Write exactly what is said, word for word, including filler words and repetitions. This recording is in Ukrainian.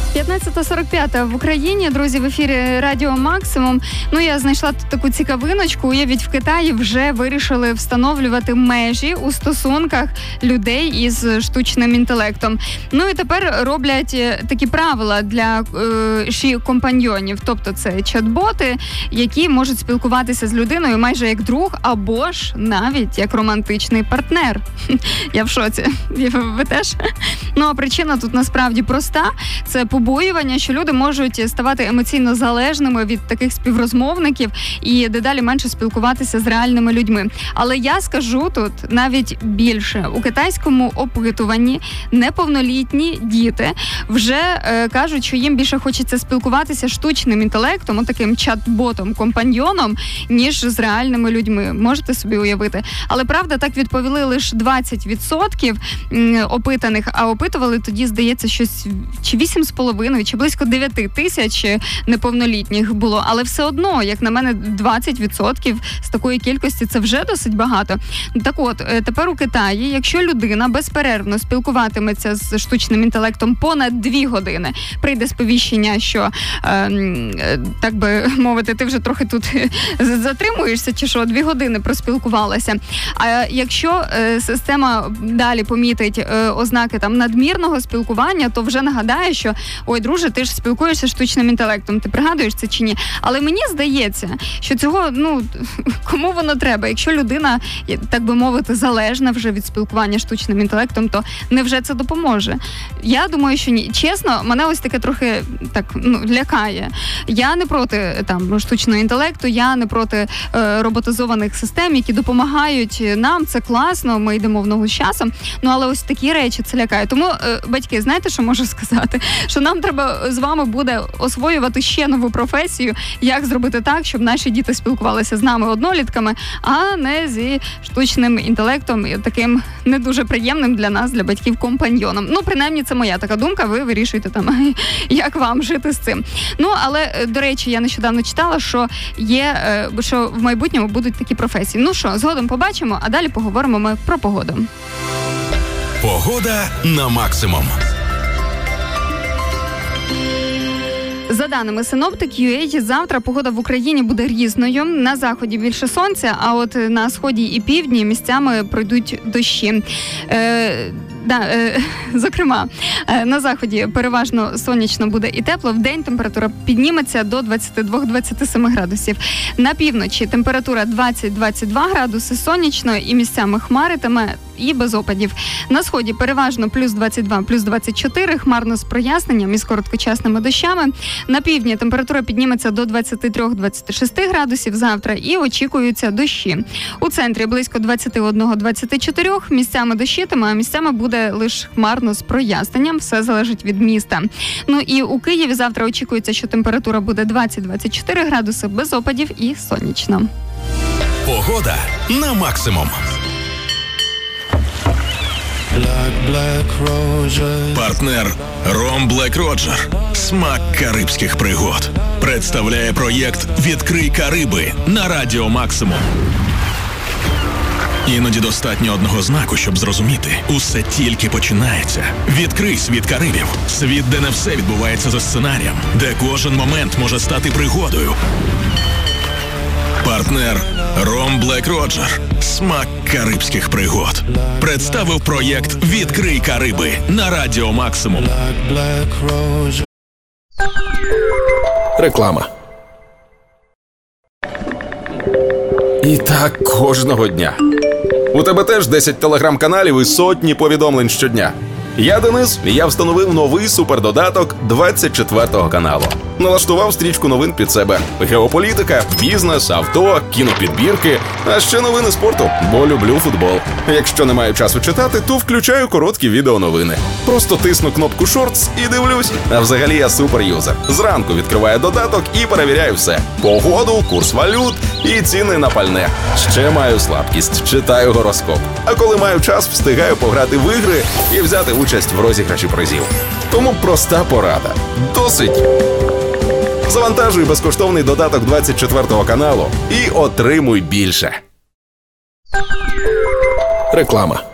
п'ятнадцята сорок п'ять в Україні, друзі, в ефірі Радіо Максимум. Ну, я знайшла тут таку цікавиночку. Уявіть, в Китаї вже вирішили встановлювати межі у стосунках людей із штучним інтелектом. Ну і тепер роблять такі правила для е, ші-компаньйонів. Тобто це чат-боти, які можуть спілкуватися з людиною майже як друг, або ж навіть як романтичний партнер. Я в шоці. Ви теж? Ну, а причина тут насправді проста. Це побоювання, що люди можуть ставати емоційно залежними від таких співрозмовників і дедалі менше спілкуватися з реальними людьми. Але я скажу тут навіть більше. У китайському опитуванні неповнолітні діти вже е, кажуть, що їм більше хочеться спілкуватися штучним інтелектом, таким чат-ботом, компаньйоном, ніж з реальними людьми. Можете собі уявити. Але, правда, так відповіли лише двадцять відсотків опитаних, а опитували тоді, здається, щось чи вісім з половиною, чи близько дев'ять тисяч неповнолітніх було. Але все одно, як на мене, двадцять відсотків з такої кількості це вже досить багато. Так от, тепер у Китаї, якщо людина безперервно спілкуватиметься з штучним інтелектом понад дві години, прийде сповіщення, що, е, так би мовити, ти вже трохи тут затримуєшся, чи що, дві години проспілкувалася. А якщо е, система далі помітить е, ознаки там надмірного спілкування, то вже нагадає, що ой, друже, ти ж спілкуєшся з штучним інтелектом, ти пригадуєш це чи ні? Але мені здається, що цього, ну, кому воно треба? Якщо людина, так би мовити, залежна вже від спілкування з штучним інтелектом, то невже це допоможе? Я думаю, що ні. Чесно, мене ось таке трохи так, ну, лякає. Я не проти там штучного інтелекту, я не проти е, роботизованих систем, які допомагають нам, це класно, ми йдемо в ногу з часом, ну, але ось такі речі це лякає. Тому, е, батьки, знаєте, що можу сказати? Що нам треба з вами буде освоювати ще нову професію, як зробити так, щоб наші діти спілкувалися з нами однолітками, а не зі штучним інтелектом, таким не дуже приємним для нас, для батьків, компаньйоном. Ну, принаймні, це моя така думка, ви вирішуєте там, як вам жити з цим. Ну, але, до речі, я нещодавно читала, що є, що в майбутньому будуть такі професії. Ну що, згодом побачимо, а далі поговоримо ми про погоду. Погода на максимум. За даними синоптик ю ей, завтра погода в Україні буде різною. На заході більше сонця, а от на сході і півдні місцями пройдуть дощі. Е, да, е, зокрема, е, на заході переважно сонячно буде і тепло. Вдень температура підніметься до двадцять два - двадцять сім градусів. На півночі температура двадцять - двадцять два градуси, сонячно і місцями хмаритиме і без опадів. На сході переважно плюс двадцять два - плюс двадцять чотири, хмарно з проясненням і з короткочасними дощами. На півдні температура підніметься до двадцять три - двадцять шість градусів завтра і очікуються дощі. У центрі близько двадцять один - двадцять чотири, місцями дощитиме, а місцями буде лише хмарно з проясненням, все залежить від міста. Ну і у Києві завтра очікується, що температура буде двадцять - двадцять чотири градуси, без опадів і сонячно. Погода на максимум. Партнер Ром Black Roger. Смак карибських пригод. Представляє проєкт «Відкрий Кариби» на Радіо Максимум. Іноді достатньо одного знаку, щоб зрозуміти. Усе тільки починається. Відкрий світ Карибів. Світ, де не все відбувається за сценарієм. Де кожен момент може стати пригодою. Партнер Ром Black Roger. Смак карибських пригод. Представив проєкт «Відкрий Кариби» на Радіо Максимум. Реклама. І так кожного дня. У тебе теж десять телеграм-каналів і сотні повідомлень щодня. Я Денис, і я встановив новий супердодаток двадцять четвертого каналу. Налаштував стрічку новин під себе. Геополітика, бізнес, авто, кінопідбірки, а ще новини спорту, бо люблю футбол. Якщо не маю часу читати, то включаю короткі відеоновини. Просто тисну кнопку «Шортс» і дивлюсь. А взагалі я суперюзер. Зранку відкриваю додаток і перевіряю все. Погоду, курс валют і ціни на пальне. Ще маю слабкість, читаю гороскоп. А коли маю час, встигаю пограти в ігри і взяти участь в розіграші призів. Тому проста порада. Досить. Завантажуй безкоштовний додаток двадцять четвертого каналу і отримуй більше. Реклама.